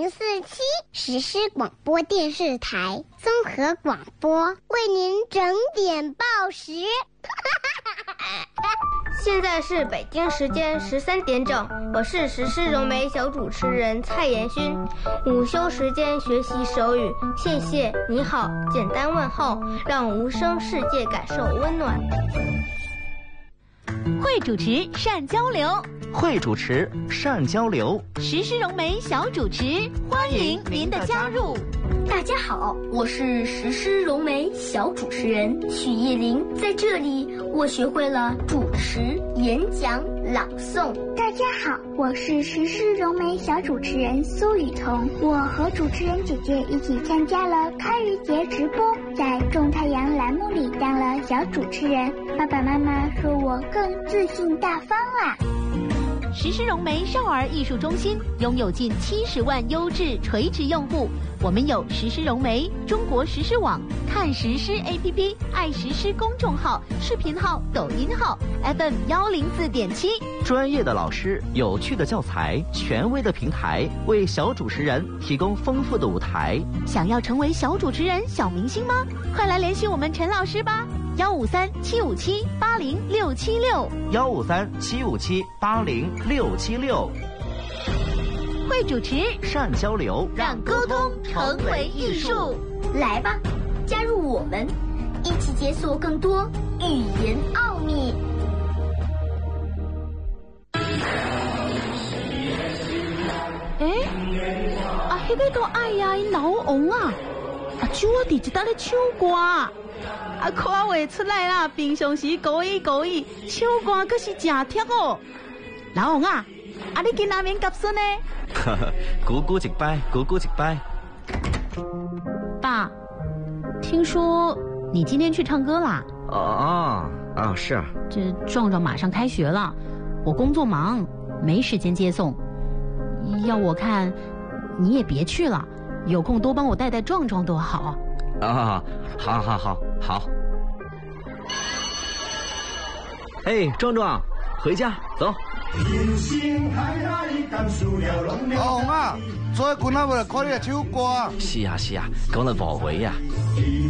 1047实施广播电视台综合广播为您整点报时。 现在是北京时间13点整，我是时施融媒小主持人蔡妍勋。午休时间学习手语，谢谢、你好、简单问候，让无声世界感受温暖。 会主持善交流， 会主持善交流， 时施融媒小主持，欢迎您的加入。 大家好，我是时施融媒小主持人许叶玲，在这里我学会了主持、演讲、朗诵。 大家好，我是时施融媒小主持人苏雨桐，我和主持人姐姐一起参加了开渔节直播，在种太阳栏目里当了小主持人，爸爸妈妈说我更自信大方啦。 时施融媒少儿艺术中心拥有近70万优质垂直用户，我们有时施融媒、中国时施网、看时施 APP、爱时施公众号、视频号、抖音号 FM 104.7， 专业的老师、有趣的教材、权威的平台，为小主持人提供丰富的舞台。 想要成为小主持人、小明星吗？快来联系我们陈老师吧！153-757-80676，153-757-80676。会主持， 善交流， 让沟通成为艺术。 来吧，加入我们，一起解锁更多语言奥秘。 迄个都爱呀，老王啊！就我伫一搭咧唱歌，看袂出来啦。平常时故意唱歌，可是真贴哦。老王啊，你今仔免夹笋呢？ 鼓鼓一摆，鼓鼓一摆。 爸，听说你今天去唱歌啦？ 是啊。 这壮壮马上开学了，我工作忙，没时间接送。要我看，你也别去了，有空多帮我带带壮壮多好。 好。哎，壮壮，回家走。 阿红啊，做棍仔要来看你的唱歌。 是啊，讲了无回啊。